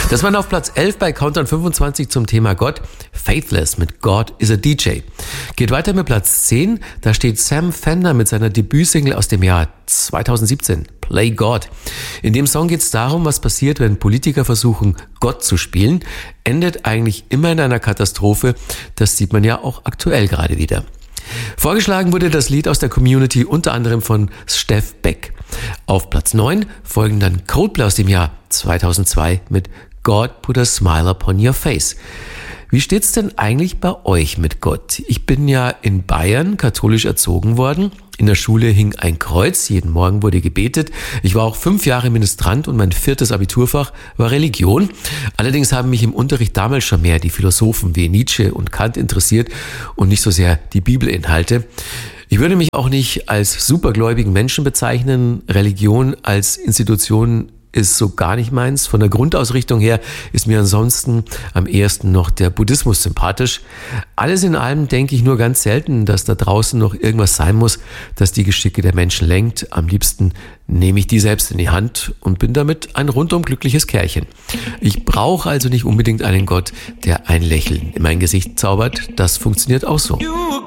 Das war auf Platz 11 bei Countdown 25 zum Thema Gott. Faithless mit God is a DJ. Geht weiter mit Platz 10. Da steht Sam Fender mit seiner Debütsingle aus dem Jahr 2017, Play God. In dem Song geht es darum, was passiert, wenn Politiker versuchen, Gott zu spielen. Endet eigentlich immer in einer Katastrophe. Das sieht man ja auch aktuell gerade wieder. Vorgeschlagen wurde das Lied aus der Community unter anderem von Steff Beck. Auf Platz 9 folgen dann Coldplay aus dem Jahr 2002 mit God Put a Smile Upon Your Face. Wie steht's denn eigentlich bei euch mit Gott? Ich bin ja in Bayern katholisch erzogen worden. In der Schule hing ein Kreuz, jeden Morgen wurde gebetet. Ich war auch 5 Jahre Ministrant und mein 4. Abiturfach war Religion. Allerdings haben mich im Unterricht damals schon mehr die Philosophen wie Nietzsche und Kant interessiert und nicht so sehr die Bibelinhalte. Ich würde mich auch nicht als supergläubigen Menschen bezeichnen. Religion als Institution ist so gar nicht meins. Von der Grundausrichtung her ist mir ansonsten am ehesten noch der Buddhismus sympathisch. Alles in allem denke ich nur ganz selten, dass da draußen noch irgendwas sein muss, das die Geschicke der Menschen lenkt. Am liebsten nehme ich die selbst in die Hand und bin damit ein rundum glückliches Kerlchen. Ich brauche also nicht unbedingt einen Gott, der ein Lächeln in mein Gesicht zaubert. Das funktioniert auch so.